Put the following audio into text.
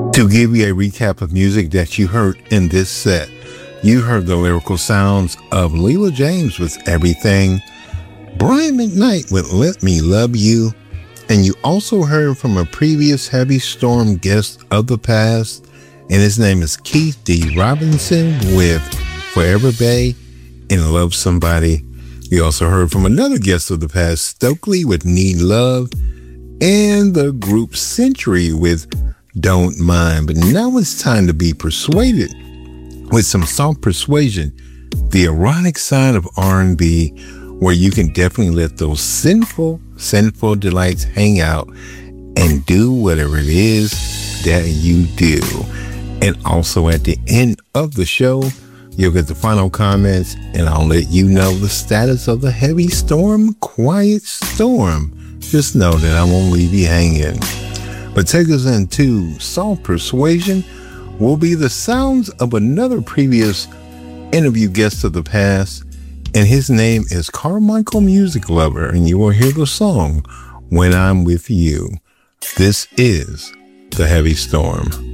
To give you a recap of music that you heard in this set, you heard the lyrical sounds of Leela James with Everything, Brian McKnight with Let Me Love You, and you also heard from a previous Heavy Storm guest of the past, and his name is Keith D. Robinson with Forever Bay and Love Somebody. You also heard from another guest of the past, Stokely with Need Love, and the group Century with Don't Mind. But now it's time to be persuaded with some soft persuasion, the erotic side of R&B, where you can definitely let those sinful delights hang out and do whatever it is that you do. And also at the end of the show, you'll get the final comments, and I'll let you know the status of the Heavy Storm, Quiet Storm. Just know that I won't leave you hanging. But take us into Soft Persuasion will be the sounds of another previous interview guest of the past, and his name is Carmichael Music Lover, and you will hear the song When I'm With You. This is the Heavy Storm.